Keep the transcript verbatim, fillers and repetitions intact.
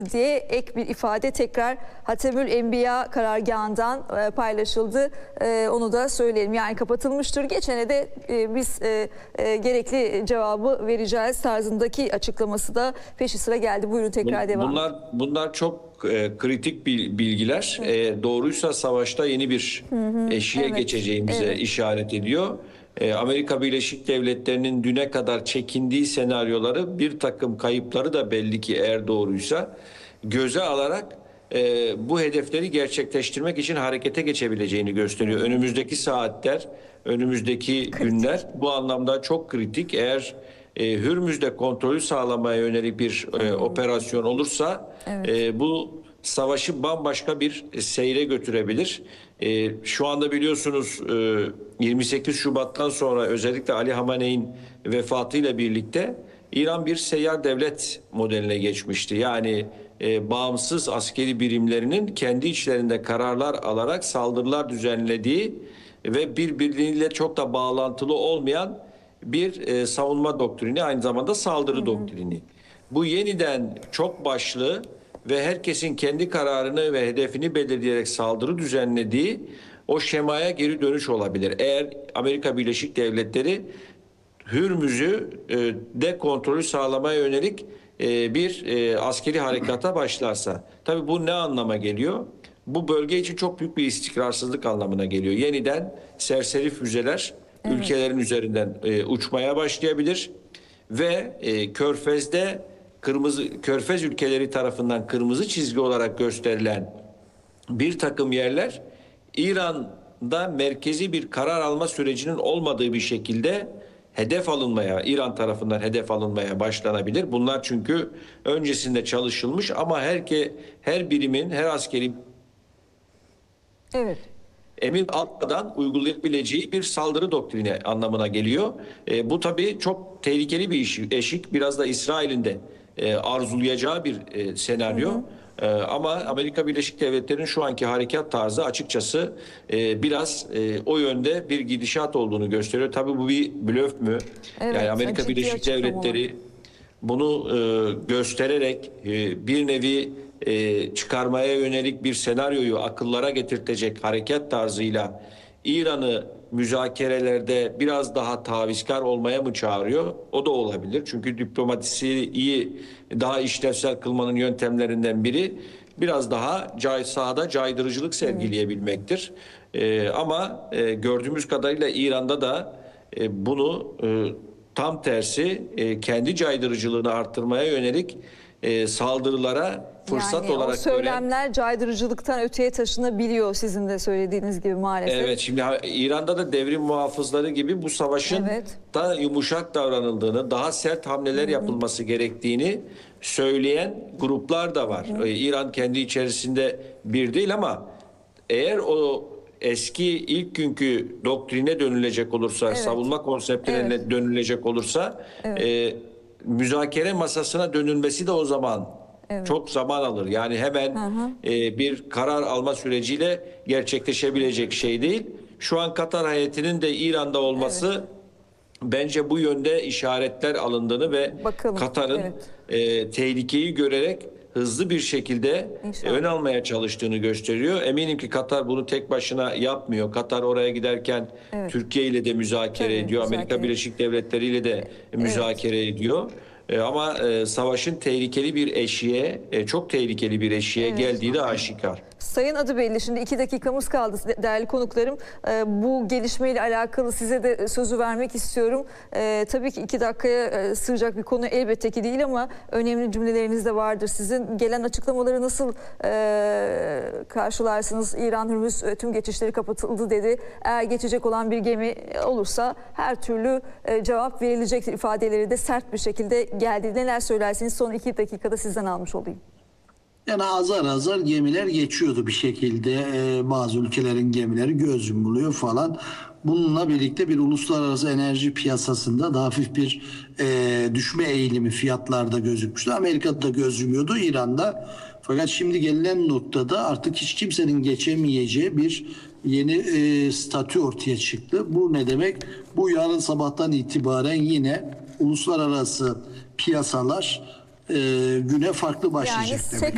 diye ek bir ifade tekrar Hatemül Enbiya karargahından e, paylaşıldı. E, onu da söyleyelim. Yani kapatılmıştır. Geçene de e, biz e, e, gerekli cevabı vereceğiz tarzındaki açıklaması da peşi sıra geldi. Buyurun tekrar devam. Bunlar bunlar çok e, kritik bilgiler. E, doğruysa savaşta yeni bir hı hı, eşiğe evet, geçeceğimize evet. işaret ediyor. Amerika Birleşik Devletleri'nin düne kadar çekindiği senaryoları, bir takım kayıpları da belli ki eğer doğruysa göze alarak e, bu hedefleri gerçekleştirmek için harekete geçebileceğini gösteriyor. Önümüzdeki saatler, önümüzdeki kritik. günler bu anlamda çok kritik. Eğer e, Hürmüz'de kontrolü sağlamaya yönelik bir e, operasyon olursa evet. e, bu savaşı bambaşka bir seyre götürebilir. Ee, şu anda biliyorsunuz e, yirmi sekiz Şubat'tan sonra özellikle Ali Hamene'nin vefatıyla birlikte İran bir seyyar devlet modeline geçmişti. Yani e, bağımsız askeri birimlerinin kendi içlerinde kararlar alarak saldırılar düzenlediği ve birbirleriyle çok da bağlantılı olmayan bir e, savunma doktrini, aynı zamanda saldırı hı hı. doktrini. Bu yeniden çok başlı ve herkesin kendi kararını ve hedefini belirleyerek saldırı düzenlediği o şemaya geri dönüş olabilir. Eğer Amerika Birleşik Devletleri Hürmüz'ü e, de kontrolü sağlamaya yönelik e, bir e, askeri harekata başlarsa. Tabii bu ne anlama geliyor? Bu bölge için çok büyük bir istikrarsızlık anlamına geliyor. Yeniden serseri füzeler evet. ülkelerin üzerinden e, uçmaya başlayabilir ve e, Körfez'de Kırmızı Körfez ülkeleri tarafından kırmızı çizgi olarak gösterilen bir takım yerler İran'da merkezi bir karar alma sürecinin olmadığı bir şekilde hedef alınmaya, İran tarafından hedef alınmaya başlanabilir. Bunlar çünkü öncesinde çalışılmış ama her ke, her birimin, her askeri evet. emir almadan uygulayabileceği bir saldırı doktrini anlamına geliyor. E, bu tabii çok tehlikeli bir iş, eşik. Biraz da İsrail'in de e, arzulayacağı bir e, senaryo. Hı hı. E, ama Amerika Birleşik Devletleri'nin şu anki harekat tarzı açıkçası e, biraz e, o yönde bir gidişat olduğunu gösteriyor. Tabii bu bir blöf mü? Evet, yani Amerika Birleşik Devletleri bunu e, göstererek e, bir nevi e, çıkarmaya yönelik bir senaryoyu akıllara getirtecek harekat tarzıyla İran'ı müzakerelerde biraz daha tavizkar olmaya mı çağırıyor? O da olabilir. Çünkü diplomasisiyi daha işlevsel kılmanın yöntemlerinden biri biraz daha cay, sahada caydırıcılık sergileyebilmektir. E, ama e, gördüğümüz kadarıyla İran'da da e, bunu e, tam tersi e, kendi caydırıcılığını arttırmaya yönelik e, saldırılara fırsat yani olarak o söylemler gören, caydırıcılıktan öteye taşınabiliyor sizin de söylediğiniz gibi maalesef. Evet, şimdi İran'da da devrim muhafızları gibi bu savaşın evet. da yumuşak davranıldığını, daha sert hamleler Hı-hı. yapılması gerektiğini söyleyen gruplar da var. Hı-hı. İran kendi içerisinde bir değil ama eğer o eski ilk günkü doktrine dönülecek olursa, evet. savunma konseptlerine evet. dönülecek olursa evet. e, müzakere masasına dönülmesi de o zaman evet. çok zaman alır. Yani hemen e, bir karar alma süreciyle gerçekleşebilecek şey değil. Şu an Katar heyetinin de İran'da olması evet. bence bu yönde işaretler alındığını ve Katar'ın evet. e, tehlikeyi görerek hızlı bir şekilde İnşallah. ön almaya çalıştığını gösteriyor. Eminim ki Katar bunu tek başına yapmıyor. Katar oraya giderken evet. Türkiye ile de müzakere Tabii, ediyor. Müzakere. Amerika Birleşik Devletleri ile de evet. müzakere ediyor. Ama e, savaşın tehlikeli bir eşiğe, e, çok tehlikeli bir eşiğe evet. geldiği de aşikar. Sayın Adıbelli, şimdi iki dakikamız kaldı değerli konuklarım. E, bu gelişmeyle alakalı size de sözü vermek istiyorum. E, tabii ki iki dakikaya e, sığacak bir konu elbette ki değil ama önemli cümleleriniz de vardır sizin. Gelen açıklamaları nasıl e, karşılarsınız? İran Hürmüz tüm geçişleri kapatıldı dedi. Eğer geçecek olan bir gemi olursa her türlü e, cevap verilecek ifadeleri de sert bir şekilde geldi. Neler söylersiniz? Son iki dakikada sizden almış olayım. Yani azar azar gemiler geçiyordu bir şekilde. Ee, bazı ülkelerin gemileri göz yumuluyor falan. Bununla birlikte bir uluslararası enerji piyasasında da hafif bir e, düşme eğilimi fiyatlarda gözükmüştü. Amerika'da da göz yumuyordu, İran'da. Fakat şimdi gelinen noktada artık hiç kimsenin geçemeyeceği bir yeni e, statü ortaya çıktı. Bu ne demek? Bu yarın sabahtan itibaren yine uluslararası piyasalar e, güne farklı başlayacak yani demek.